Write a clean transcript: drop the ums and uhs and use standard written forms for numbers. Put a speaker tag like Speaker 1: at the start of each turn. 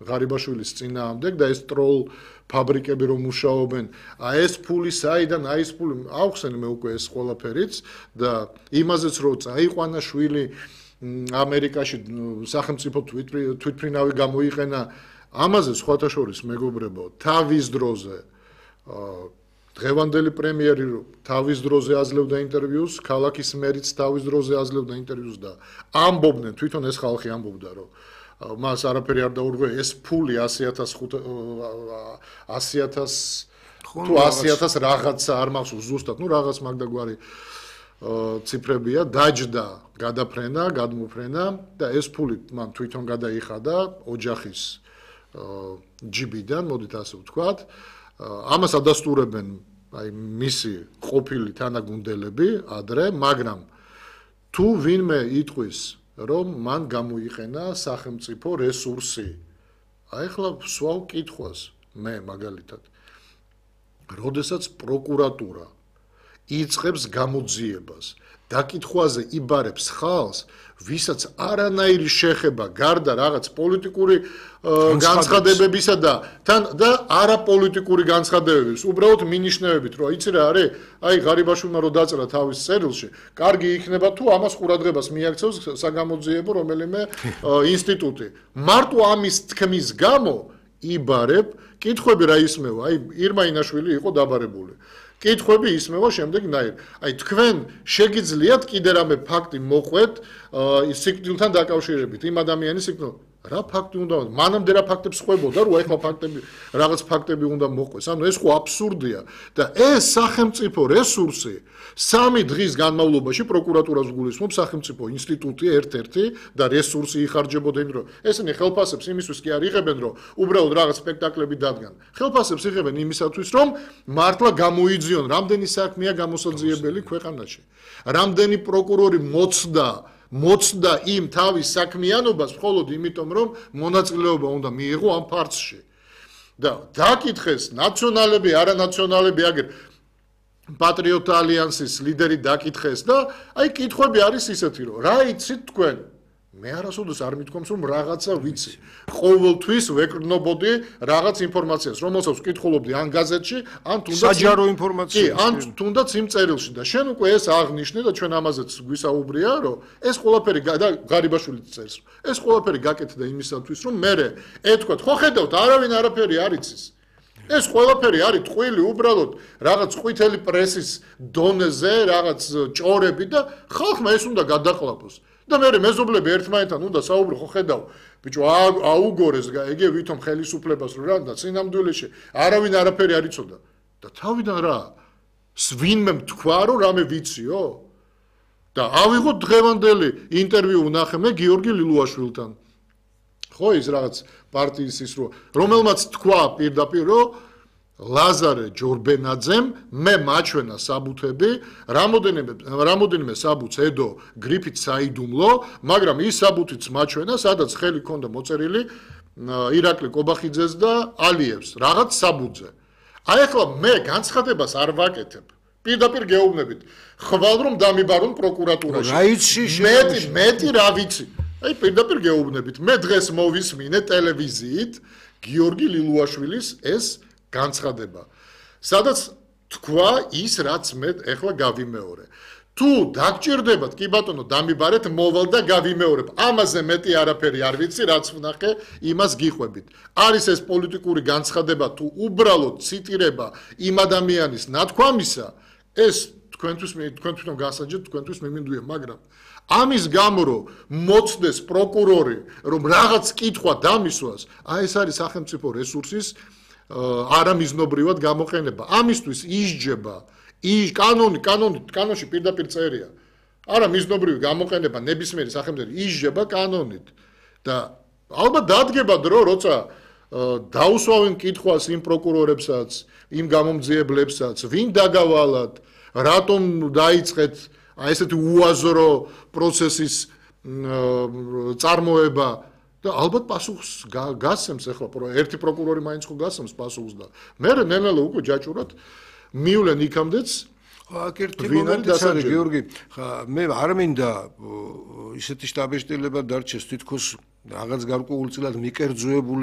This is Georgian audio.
Speaker 1: ღარიბაშვილის წინააღმდეგ და ეს ტროლ ფაბრიკები რომ მუშაობენ, ეს ფული საიდან, ეს ფული აუხსენი მე უკვე ეს ყველაფერიც და იმაზეც რომ წაიყვანა შვილი ამერიკაში სახელმწიფო თვითმფრინავი გამოიყენა, ამაზე სხვათა შორის მეგობრებო, თავის დროზე დღევანდელი პრემიერი თავის დროზე აძლევდა ინტერვიუს, ქალაქის მერიც თავის დროზე აძლევდა ინტერვიუს და ამბობდნენ, თვითონ ეს ხალხი ამბობდა, რომ მას არაფერი არ დაურღვია, ეს ფული 100,000 რაღაცა არ მახსოვს ზუსტად, რაღაც მაგდაგვარი ციფრებია, დაჯდა გადაფრენა, გადმოფრენა და ეს ფული მან თვითონ გადაიხადა ოჯახის ჯიბიდან, მოდით ასე ვთქვათ. ამას ადასტურებენ აი მისი ყოფილი თანაგუნდელები ადრე, მაგრამ თუ ვინმე იტყვის, რომ მან გამოიყენა სახელმწიფო რესურსი. აი ახლა სვავ კითხვას მე მაგალითად. როდესაც პროკურატურა იწყებს გამოძიებას, დაკითხვაზე იბარებს ხალხს, ვისაც არანაირი შეხება გარდა რაღაც პოლიტიკური განცხადებებისა და არაპოლიტიკური განცხადებების, უბრალოდ მინიშნებით, რომ იცი რა არის, აი ღარიბაშვილმა რო დაწერა თავის წერილში, კარგი იქნება თუ ამას ყურადღებას მიაქცევს საგამოძიებო რომელიმე ინსტიტუტი. მარტო ამის თქმის გამო იბარებ, კითხვები რა ისმევა, აი ირმა ინაშვილი იყო დაბარებული. კითხვები ისმევა შემდეგნაირ. აი თქვენ შეგიძლიათ კიდე რამე ფაქტი მოყვეთ სიკვდილთან დაკავშირებით, იმ ადამიანის სიკვდილთან. რა ფაქტი უნდა, მანამდე რა ფაქტებს ხვებოდა, რომ ეხლა ფაქტები, რაღაც ფაქტები უნდა მოყვეს. ანუ ეს ხო აბსურდია და ეს სახელმწიფო რესურსი 3 დღის განმავლობაში პროკურატურას გულისხმობს სახელმწიფო ინსტიტუტი ერთ-ერთი და რესურსი იხარჯებოდა იმ რომ ესენი ხელფასებს იმისთვის კი არ იღებენ, რომ უბრალოდ რაღაც სპექტაკლები დადგან. ხელფასებს იღებენ იმისათვის, რომ მართლა გამოიძიონ, რამდენი საქმეა გამოსაძიებელი ქვეყანაში. რამდენი პროკურორი მოცდა იმ თავის საქმიანობას მხოლოდ იმიტომ, რომ მონაწილეობა უნდა მიიღო ამ ფარცში. და დაკითხეს ნაციონალები, არანაციონალები, აგერ პატრიოტ ალიანსის ლიდერი დაკითხეს და აი კითხვები არის ისეთი, რომ რა იცით თქვენ? მე არასოდეს არ მithქვამს, რომ რაღაცა ვიცი. ყოველთვის ვეკრნობოდი რაღაც ინფორმაციას, რომელსაც ვკითხულობდი ან გაზეთში, ან თუნდაც
Speaker 2: საჯარო ინფორმაცია.
Speaker 1: კი, ან თუნდაც იმ წერილში და შენ უკვე ეს აღნიშნე და ჩვენ ამაზეც გვისაუბრია, რომ ეს ყველაფერი და ღარიბაშვილიც წერს. ეს ყველაფერი გაკეთდა იმისათვის, რომ მე ეთქვათ, ხო ხედავთ, არავინ არაფერი არ იცის. ეს ყველაფერი არის ტყვილი უბრალოდ რაღაც ყვითელი პრესის დონეზე, რაღაც ჭორები და ხალხმა ეს უნდა გადაყლაპოს. და მე მეზობლები ერთმანეთთან უნდა საუბრო, ხო ხედავ, ბიჭო, აუგორეს ეგე ვითომ ხელისუფლებას რო რა და წინამდვილეში არავინ არაფერი არ იცოდა. და თავიდან რა? ვინმე თქვა, რომ რამე ვიციო? და ავიღოთ დღევანდელი ინტერვიუ ვნახე მე გიორგი ლილუაშვილთან. ხო ის რაღაც პარტიის ის რომელმაც თქვა პირდაპირ, რომ ლაზარე ჯორბენაძემ მე მაჩვენა საბუთები, რამოდენიმე საბუთს ედო გრიფით საიდუმლო, მაგრამ ის საბუთიც მაჩვენა, სადაც ხელი ქონდა მოწერილი ირაკლი კობახიძეს და ალიევს, რაღაც საბუთზე. აი ახლა მე განცხადებას არ ვაკეთებ. პირდაპირ გეუბნებით. ხვალ რომ დამიბარონ პროკურატურაში. მეტი რა ვიცი. აი პირდაპირ გეუბნებით. მე დღეს მოვისმინე ტელევიზიით გიორგი ლილუაშვილის ეს განცხადება. სადაც თქვა ის, რაც მე ეხლა გავიმეორე. თუ დაგჭირდებათ, კი ბატონო, დამიბარეთ, მოვალ და გავიმეორებ. ამაზე მეტი არაფერი არ ვიცი, რაც ვნახე, იმას გიყვებით. არის ეს პოლიტიკური განცხადება თუ უბრალოდ ციტირება იმ ადამიანის ნათქვამისა, ეს თქვენ თვითონ გასაჯეთ, თქვენთვის მიმინდვია, მაგრამ ამის გამო რომ მოცდეს პროკურორი, რომ რაღაც კითხვა დამისვას, აი ეს არის სახელმწიფო რესურსის არამიზნობრივად გამოყენება. ამისთვის ისჯება, კანონში პირდაპირ წერია. არამიზნობრივი გამოყენება ნებისმიერი სახელმწიფო ისჯება კანონით. და ალბათ დადგება დრო, როცა დაუსვავენ კითხვას იმ პროკურორებსაც, იმ გამომძიებლებსაც, ვინ დაგავალათ, რატომ დაიწყეთ აი ესეთი უაზრო პროცესის წარმოება და ალბათ პასუხს გასცემს ახლა ერთი პროკურორი მაინც ხო გასცემს პასუხს და მე ნელ-ნელა უკვე ჯაჭურად მივლენ იქამდეც
Speaker 2: აქ ერთი მომენტიც არის გიორგი, მე არ მინდა ისეთი შტაბეშტილება დარჩეს თითქოს რაღაც გარკვეულწილად მიკერძოებული